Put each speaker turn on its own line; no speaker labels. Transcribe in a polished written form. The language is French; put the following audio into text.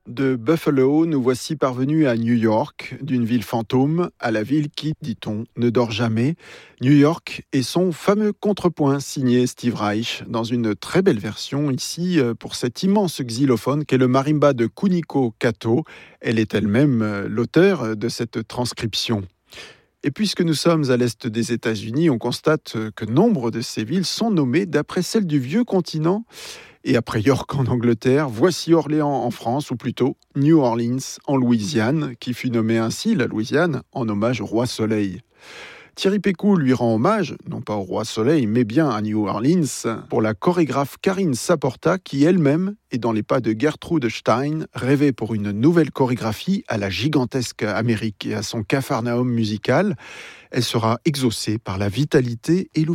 De Buffalo, nous voici parvenus à New York, d'une ville fantôme à la ville qui, dit-on, ne dort jamais. New York et son fameux contrepoint signé Steve Reich dans une très belle version ici pour cet immense xylophone qu'est le marimba de Kuniko Kato. Elle est elle-même l'auteur de cette transcription. Et puisque nous sommes à l'est des États-Unis, on constate que nombre de ces villes sont nommées d'après celles du vieux continent. Et après York en Angleterre, voici Orléans en France, ou plutôt New Orleans en Louisiane, qui fut nommée ainsi, la Louisiane, en hommage au roi Soleil. Thierry Pécou lui rend hommage, non pas au roi Soleil, mais bien à New Orleans, pour la chorégraphe Karine Saporta, qui elle-même est dans les pas de Gertrude Stein, rêvait pour une nouvelle chorégraphie à la gigantesque Amérique et à son capharnaüm musical. Elle sera exaucée par la vitalité et l'ouverture